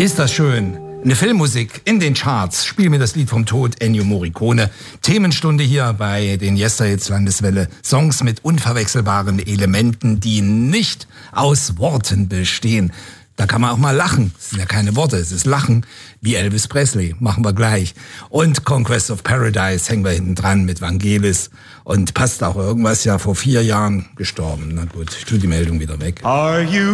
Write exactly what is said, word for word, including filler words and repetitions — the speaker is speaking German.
Ist das schön? Eine Filmmusik in den Charts. Spiel mir das Lied vom Tod, Ennio Morricone. Themenstunde hier bei den Yesterhits Landeswelle. Songs mit unverwechselbaren Elementen, die nicht aus Worten bestehen. Da kann man auch mal lachen. Es sind ja keine Worte, es ist Lachen. Wie Elvis Presley. Machen wir gleich. Und Conquest of Paradise hängen wir hinten dran mit Vangelis. Und passt auch irgendwas, ja vor vier Jahren gestorben. Na gut, ich tue die Meldung wieder weg. Are you